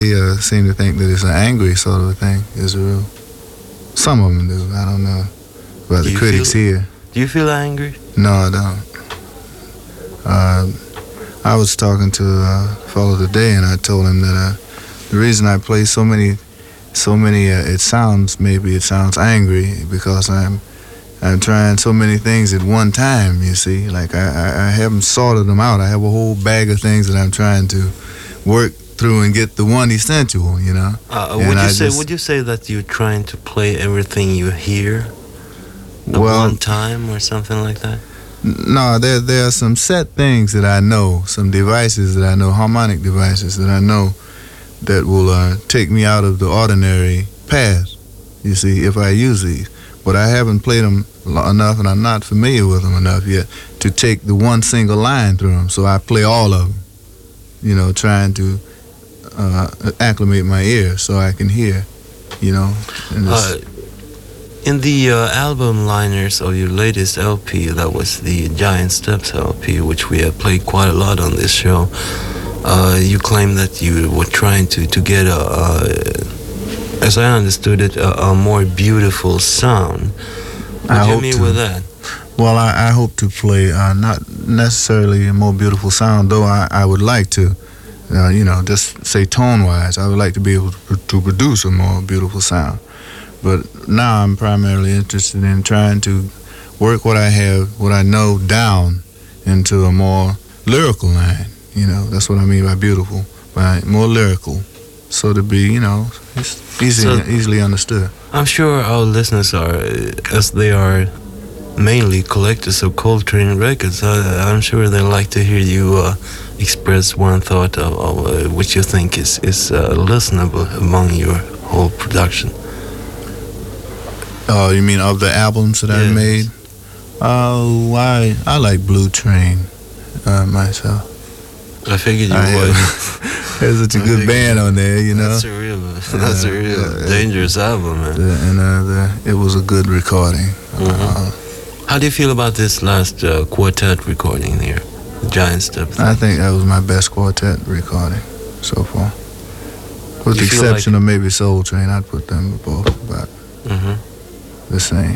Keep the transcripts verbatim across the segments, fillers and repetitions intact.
They uh, seem to think that it's an angry sort of a thing, Israel. Some of them do. I don't know about the critics feel, here. Do you feel angry? No, I don't. Uh, I was talking to a fellow today, and I told him that uh, the reason I play so many, so many, uh, it sounds maybe it sounds angry because I'm, I'm trying so many things at one time. You see, like I, I, I haven't sorted them out. I have a whole bag of things that I'm trying to work through and get the one essential. You know. Uh, would you I say? Just, would you say that you're trying to play everything you hear at well, one time or something like that? No, there there are some set things that I know, some devices that I know, harmonic devices that I know that will uh, take me out of the ordinary path, you see, if I use these. But I haven't played them enough, and I'm not familiar with them enough yet to take the one single line through them. So I play all of them, you know, trying to uh, acclimate my ear so I can hear, you know. And uh, in the uh, album liners of your latest L P, that was the Giant Steps L P, which we have played quite a lot on this show, uh, you claim that you were trying to, to get, a, a, as I understood it, a, a more beautiful sound. What I do you hope mean to. with that? Well, I, I hope to play uh, not necessarily a more beautiful sound, though I, I would like to, uh, you know, just say tone-wise, I would like to be able to, to produce a more beautiful sound. But now I'm primarily interested in trying to work what I have, what I know down into a more lyrical line. You know, that's what I mean by beautiful, by more lyrical. So to be, you know, it's easy, so easily understood. I'm sure our listeners are, as they are mainly collectors of Coltrane records, I, I'm sure they like to hear you uh, express one thought of, of uh, which you think is, is uh, listenable among your whole production. Oh, you mean of the albums that yes. I made? Oh, I I like Blue Train uh, myself. I figured you I, would. There's such a I good band on there, you know. That's a real, that's uh, a real uh, dangerous album, man. The, and uh, the, it was a good recording. Mm-hmm. Uh, How do you feel about this last uh, quartet recording here, Giant Steps? I think that was my best quartet recording so far, with you the exception like of maybe Soul Train. I'd put them both about mm-hmm. the same.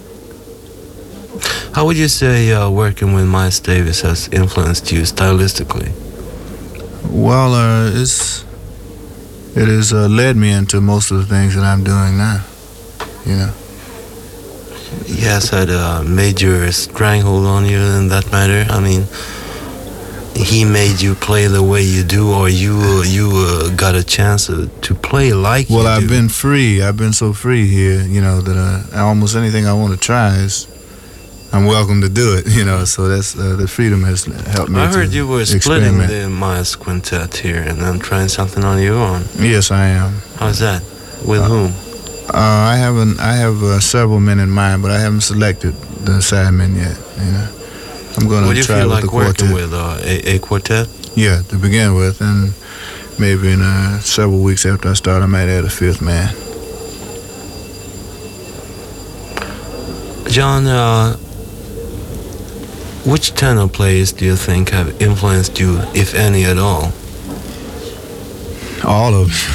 How would you say uh, working with Miles Davis has influenced you stylistically? Well, uh, it's it has uh, led me into most of the things that I'm doing now. You know. He has had a major stranglehold on you in that matter. I mean, he made you play the way you do, or you uh, you uh, got a chance to, to play like well, you I've do. been free. I've been so free here, you know, that uh, almost anything I want to try is I'm welcome to do it, you know. So that's uh, the freedom has helped me. I heard to you were experiment. splitting the Miles Quintet here and then trying something on your own. Yes, I am. How's that? With uh, whom? Uh, I haven't. I have uh, several men in mind, but I haven't selected the sidemen yet. You know, I'm going to try with like the quartet. What do you feel like working with uh, a, a quartet? Yeah, to begin with, and maybe in uh, several weeks after I start, I might add a fifth man. John, uh, which tenor players do you think have influenced you, if any at all? All of them.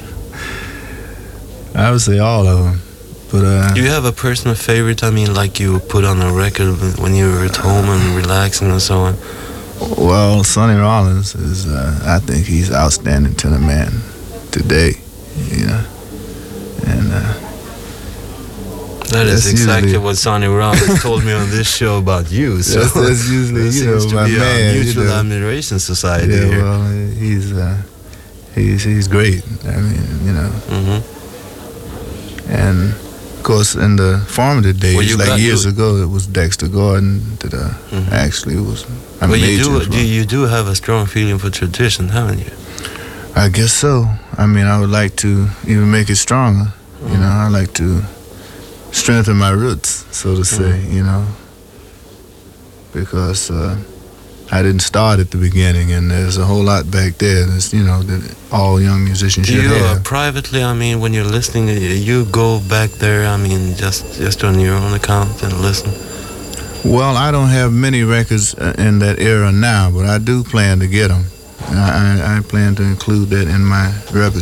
I would say all of them. But, uh, do you have a personal favorite? I mean, like you put on a record when you were at home and relaxing and so on? Well, Sonny Rollins is, uh, I think he's outstanding tenor man today, you know. And, uh, that is exactly usually what Sonny Rollins told me on this show about you. So that's, that's usually, you know, my to be man. A mutual you know. admiration society yeah, here. well, he's, uh, he's, he's great. I mean, you know. Mm-hmm. And of course, in the formative days, well, like years you, ago, it was Dexter Gordon that uh, mm-hmm. actually was a well, major. You do, do you do have a strong feeling for tradition, haven't you? I guess so. I mean, I would like to even make it stronger. Mm-hmm. You know, I like to strengthen my roots, so to say. Mm-hmm. You know, because uh, I didn't start at the beginning, and there's a whole lot back there that's, you know, that all young musicians should you, have. Uh, privately, I mean, when you're listening, you go back there, I mean, just, just on your own account and listen? Well, I don't have many records in that era now, but I do plan to get them. I, I, I plan to include that in my repertoire.